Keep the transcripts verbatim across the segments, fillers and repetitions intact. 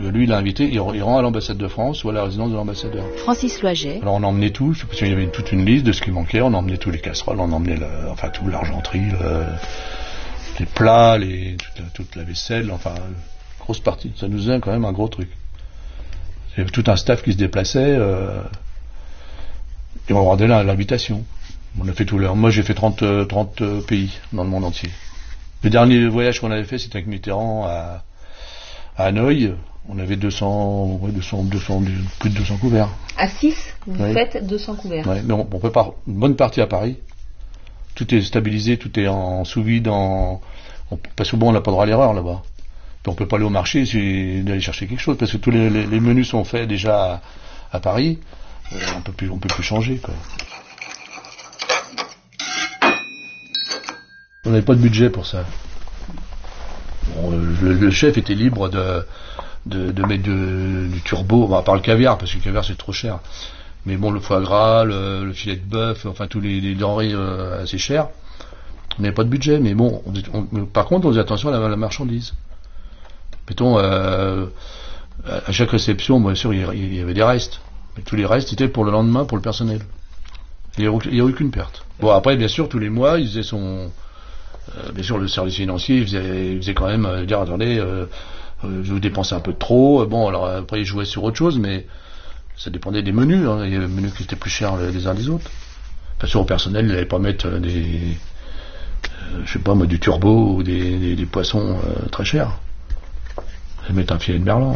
lui, il a invité, il, il rend à l'ambassade de France ou à la résidence de l'ambassadeur. Francis Loiget. Alors on emmenait tout, parce qu'il y avait toute une liste de ce qui manquait, on emmenait tous les casseroles, on emmenait le, enfin toute l'argenterie, le, les plats, les, toute, la, toute la vaisselle, enfin, grosse partie. Ça nous faisait quand même un gros truc. Il y avait tout un staff qui se déplaçait, euh, et on regardait là l'invitation. On a fait tout l'heure. Moi j'ai fait trente, trente pays dans le monde entier. Le dernier voyage qu'on avait fait, c'était avec Mitterrand à, à Hanoï. On avait deux cents, ouais, deux cents, deux cents, plus de deux cents couverts. À six, vous oui. faites deux cents couverts. Oui, mais on, on prépare une bonne partie à Paris. Tout est stabilisé, tout est en sous-vide, en, on, parce que bon, on n'a pas droit à l'erreur là-bas. Puis on peut pas aller au marché, c'est d'aller chercher quelque chose, parce que tous les, les, les menus sont faits déjà à, à Paris. Euh, on peut plus, on peut plus changer, quoi. On n'avait pas de budget pour ça. Bon, le, le chef était libre de, de, de mettre de, du turbo, bon, à part le caviar, parce que le caviar c'est trop cher. Mais bon, le foie gras, le, le filet de bœuf, enfin tous les, les denrées euh, assez chères. On n'avait pas de budget, mais bon, on, on, par contre, on faisait attention à la, à la marchandise. Mettons, euh, à chaque réception, bien sûr, il, il y avait des restes. Mais tous les restes étaient pour le lendemain, pour le personnel. Il n'y a, a eu aucune perte. Bon, après, bien sûr, tous les mois, il faisait son... Euh, bien sûr, le service financier, il faisait, il faisait quand même euh, dire, attendez, euh, euh, je vous dépensais un peu trop. Bon, alors après, il jouait sur autre chose, mais ça dépendait des menus. Hein. Il y avait des menus qui étaient plus chers les uns des autres. Parce qu'au personnel, il n'allait pas mettre des, euh, je sais pas moi, du turbo ou des, des, des poissons euh, très chers. Il allait mettre un filet de merlan.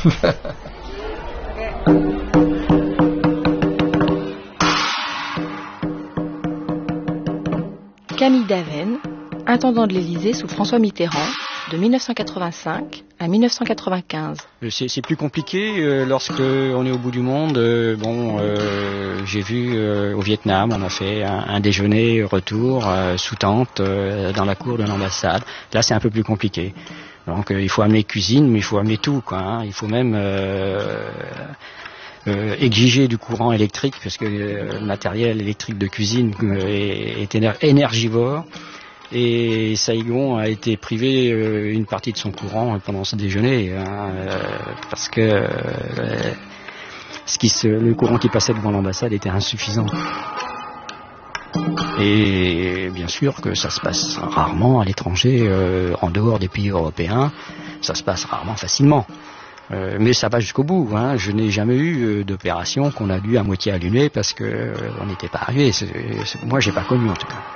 Camille Daven, intendant de l'Élysée sous François Mitterrand, de mille neuf cent quatre-vingt-cinq à mille neuf cent quatre-vingt-quinze. C'est, c'est plus compliqué euh, lorsque on est au bout du monde. Euh, bon, euh, j'ai vu euh, au Vietnam, on a fait un, un déjeuner retour euh, sous tente euh, dans la cour de l'ambassade. Là, c'est un peu plus compliqué. Donc, euh, il faut amener cuisine, mais il faut amener tout, quoi. Hein. Il faut même euh, euh, exiger du courant électrique, parce que euh, le matériel électrique de cuisine euh, est, est éner- énergivore. Et Saigon a été privé euh, une partie de son courant pendant ce déjeuner, hein, euh, parce que euh, ce qui se, le courant qui passait devant l'ambassade était insuffisant. Et bien sûr que ça se passe rarement à l'étranger, euh, en dehors des pays européens, ça se passe rarement facilement. Euh, mais ça va jusqu'au bout. Hein. Je n'ai jamais eu euh, d'opération qu'on a dû à moitié allumer parce que euh, on n'était pas arrivé. C'est, c'est, moi, j'ai pas connu en tout cas.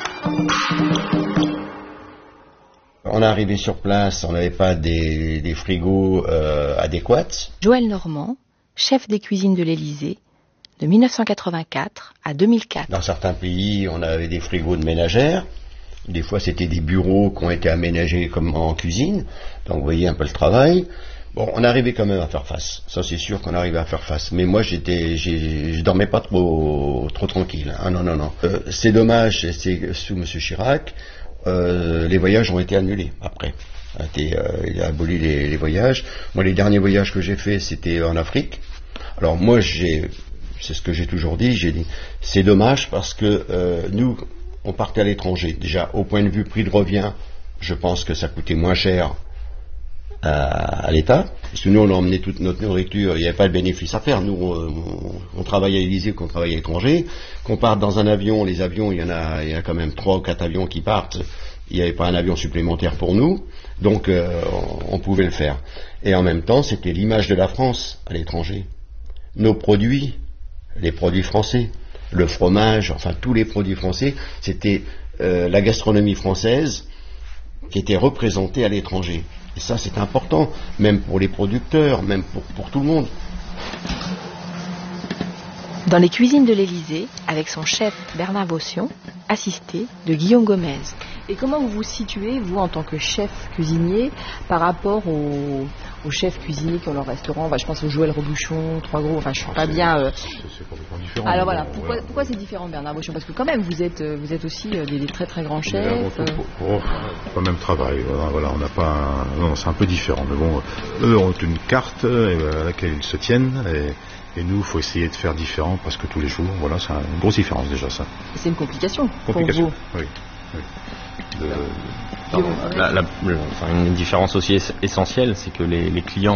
On est arrivé sur place, on n'avait pas des, des frigos euh, adéquats. Joël Normand, chef des cuisines de l'Élysée, de mille neuf cent quatre-vingt-quatre à deux mille quatre. Dans certains pays, on avait des frigos de ménagères. Des fois, c'était des bureaux qui ont été aménagés comme en cuisine. Donc, vous voyez un peu le travail. Bon, on arrivait quand même à faire face. Ça, c'est sûr qu'on arrivait à faire face. Mais moi, j'étais, j'ai, je dormais pas trop, trop tranquille. Ah non, non, non. Euh, c'est dommage, c'est sous M. Chirac, euh, les voyages ont été annulés après. Été, euh, il a aboli les, les voyages. Moi, les derniers voyages que j'ai faits, c'était en Afrique. Alors moi, j'ai, c'est ce que j'ai toujours dit. J'ai dit, c'est dommage parce que euh, nous, on partait à l'étranger. Déjà, au point de vue prix de revient, je pense que ça coûtait moins cher à, à l'État, parce que nous on a emmené toute notre nourriture, il n'y avait pas de bénéfice à faire. Nous on, on, on travaille à l'Élysée, qu'on travaille à l'étranger, qu'on parte dans un avion, les avions, il y en a, il y a quand même trois ou quatre avions qui partent, il n'y avait pas un avion supplémentaire pour nous, donc euh, on, on pouvait le faire. Et en même temps, c'était l'image de la France à l'étranger. Nos produits, les produits français, le fromage, enfin tous les produits français, c'était euh, la gastronomie française qui était représentée à l'étranger. Et ça, c'est important, même pour les producteurs, même pour, pour tout le monde. Dans les cuisines de l'Élysée, avec son chef Bernard Vaution, assisté de Guillaume Gomez. Et comment vous vous situez, vous, en tant que chef cuisinier, par rapport aux, aux chefs cuisiniers qui ont leur restaurant? Enfin, je pense au Joël Robuchon, Trois Gros, enfin, je ne suis pas bien... Euh... C'est, c'est complètement différent. Alors voilà, pourquoi, voilà. pourquoi c'est différent, Bernard Vaution? Parce que quand même, vous êtes, vous êtes aussi des, des très très grands chefs. Pour, pour, pour, pas même travail, voilà, voilà, on n'a pas... Un, non, c'est un peu différent, mais bon, eux ont une carte à laquelle ils se tiennent, et... Et nous, il faut essayer de faire différent parce que tous les jours, voilà, c'est une grosse différence déjà ça. C'est une complication, complication pour vous. Oui. oui. De... Non, la, la, la, enfin, une différence aussi essentielle, c'est que les, les clients